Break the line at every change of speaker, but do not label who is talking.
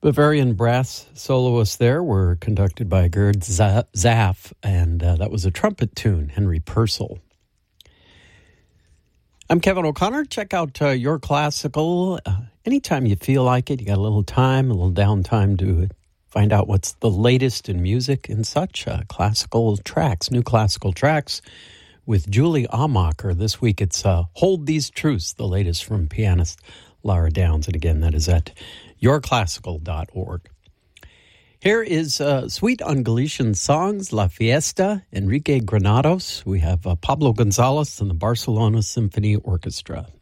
Bavarian brass soloists there were conducted by Gerd Zaff, and that was a trumpet tune, Henry Purcell. I'm Kevin O'Connor. Check out Your Classical anytime you feel like it. You got a little time, a little downtime to find out what's the latest in music and such. Classical tracks, new classical tracks with Julie Amacher. This week it's Hold These Truths, the latest from pianist Lara Downs. And again, that is at yourclassical.org. Here is Suite on Galician Songs, La Fiesta, Enrique Granados. We have Pablo Gonzalez and the Barcelona Symphony Orchestra.